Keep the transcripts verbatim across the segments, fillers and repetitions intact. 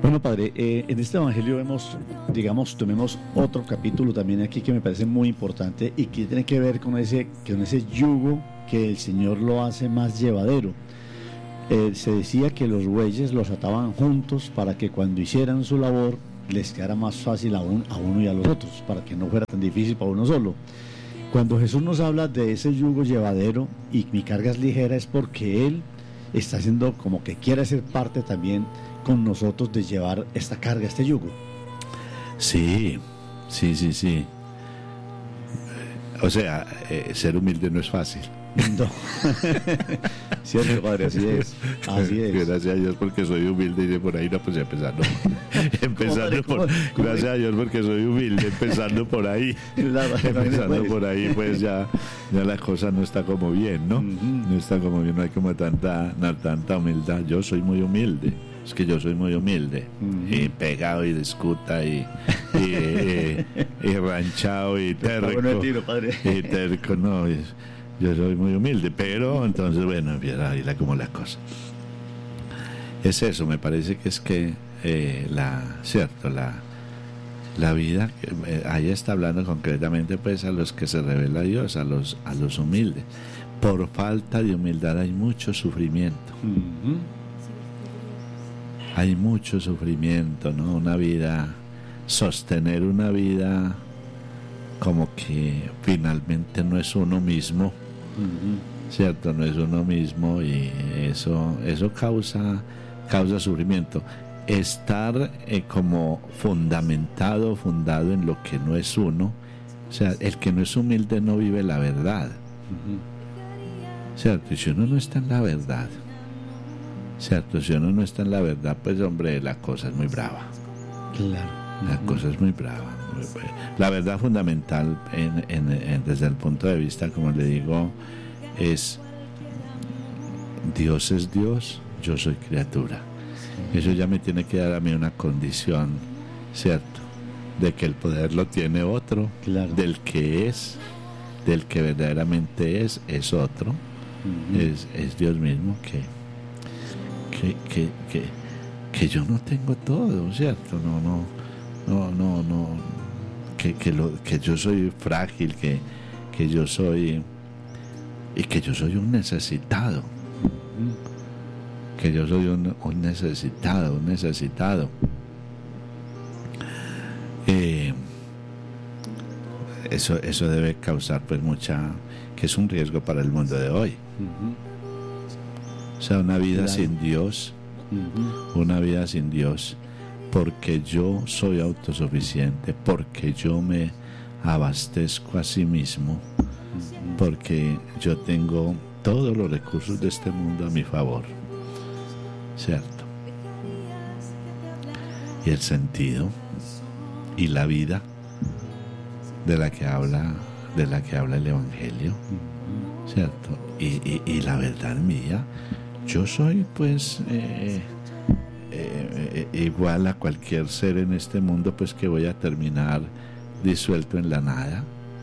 Bueno, padre, eh, en este evangelio vemos, digamos, tomemos otro capítulo también aquí que me parece muy importante y que tiene que ver con ese, con ese yugo que el Señor lo hace más llevadero. Eh, se decía que los bueyes los ataban juntos para que cuando hicieran su labor les quedara más fácil a, un, a uno y a los otros, para que no fuera tan difícil para uno solo. Cuando Jesús nos habla de ese yugo llevadero y mi carga es ligera, es porque Él está haciendo como que quiere ser parte también con nosotros de llevar esta carga, este yugo. Sí, sí, sí, sí. O sea, eh, ser humilde no es fácil. No. Cierto, padre, así es. Así es. Gracias a Dios porque soy humilde y de por ahí no, pues empezando. empezando ¿Cómo, por. cómo, cómo, gracias a Dios porque soy humilde, empezando por ahí. Claro, empezando por ahí, pues ya, ya la cosa no está como bien, ¿no? Uh-huh. No está como bien, no hay como tanta, no, tanta humildad. Yo soy muy humilde. Es que yo soy muy humilde, uh-huh. y pegado y discuta y, y, y, y ranchado y terco. Bueno, tiro, padre. Y terco, no. Y, yo soy muy humilde, pero entonces, bueno, empieza a ir como la cosa. Es eso, me parece que es que eh, la, cierto, la, la vida, eh, ahí está hablando concretamente pues a los que se revela a Dios, a los, a los humildes. Por falta de humildad hay mucho sufrimiento. Uh-huh. Hay mucho sufrimiento, ¿no? Una vida, sostener una vida como que finalmente no es uno mismo. Uh-huh. Cierto, no es uno mismo y eso eso causa causa sufrimiento. Estar eh, como fundamentado, fundado en lo que no es uno, o sea, el que no es humilde no vive la verdad. Uh-huh. Cierto, y si uno no está en la verdad, cierto, si uno no está en la verdad, pues hombre, la cosa es muy brava. Claro. La uh-huh. cosa es muy brava. La verdad fundamental en, en, en, desde el punto de vista, como le digo, es Dios es Dios, yo soy criatura. Eso ya me tiene que dar a mí una condición, ¿cierto? De que el poder lo tiene otro, claro. Del que es, del que verdaderamente es, es otro, uh-huh. es, es Dios mismo que, que, que, que, que yo no tengo todo, ¿cierto? No, no, no, no, no. Que, que, lo, que yo soy frágil, que, que yo soy y que yo soy un necesitado, que yo soy un, un necesitado, un necesitado. Eh, eso, eso debe causar pues mucha, que es un riesgo para el mundo de hoy. O sea, una vida claro. sin Dios, uh-huh. una vida sin Dios. Porque yo soy autosuficiente, porque yo me abastezco a sí mismo, porque yo tengo todos los recursos de este mundo a mi favor, ¿cierto? Y el sentido y la vida de la que habla, de la que habla el Evangelio, ¿cierto? Y, y, y la verdad mía, yo soy pues... Eh, Eh, eh, igual a cualquier ser en este mundo, pues que voy a terminar disuelto en la nada.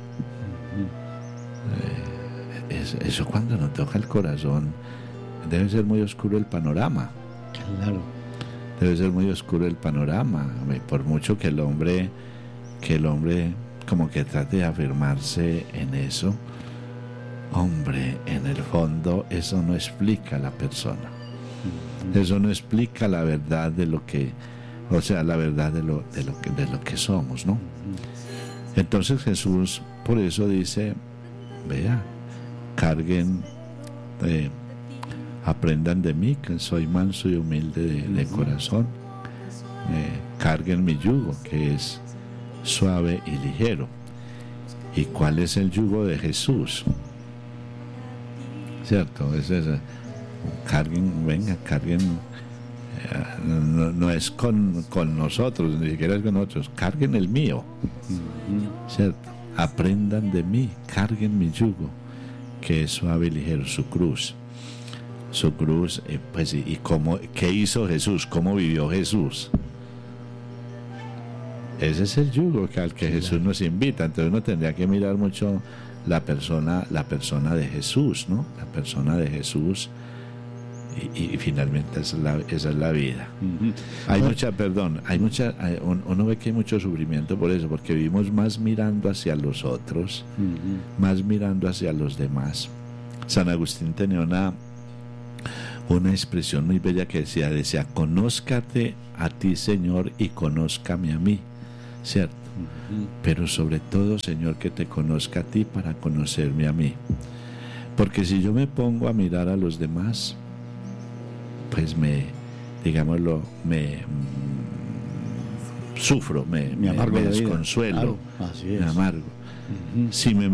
Eh, es, eso cuando nos toca el corazón debe ser muy oscuro el panorama. Claro. Debe ser muy oscuro el panorama, por mucho que el hombre que el hombre como que trate de afirmarse en eso, hombre, en el fondo eso no explica a la persona. Eso no explica la verdad de lo que, o sea, la verdad de lo, de lo que, de lo que somos, ¿no? Entonces Jesús por eso dice, vea, carguen, eh, aprendan de mí, que soy manso y humilde de, de corazón, eh, carguen mi yugo, que es suave y ligero. ¿Y cuál es el yugo de Jesús? ¿Cierto? Es ese. Carguen, venga, carguen, eh, no, no es con, con nosotros, ni siquiera es con nosotros, carguen el mío, uh-huh. ¿cierto? Aprendan de mí, carguen mi yugo, que es suave y ligero, su cruz, su cruz, eh, pues, y, y cómo, ¿qué hizo Jesús? ¿Cómo vivió Jesús? Ese es el yugo que, al que Jesús nos invita. Entonces uno tendría que mirar mucho la persona, la persona de Jesús, ¿no? La persona de Jesús. y, y finalmente esa es la, esa es la vida. Ujú. Hay Bueno, mucha, perdón, hay mucha, hay- un- uno ve que hay mucho sufrimiento por eso, porque vivimos más mirando hacia los otros, ujú. más mirando hacia los demás. San Agustín tenía una, una expresión muy bella que decía, decía, conózcate a ti, Señor, y conózcame a mí, ¿cierto? Ujú. Pero sobre todo, Señor, que te conozca a ti para conocerme a mí. Porque si yo me pongo a mirar a los demás, pues me, digámoslo, me mm, sufro, me, Me amargo la vida. desconsuelo, Claro, así es. me amargo. Ujú. Si me